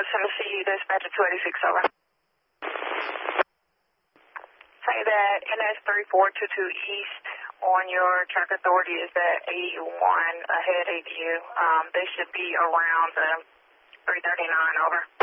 Tennessee, dispatcher 286, over. Say that NS 3422 East on your track authority is at 81 ahead of you. They should be around 339, over.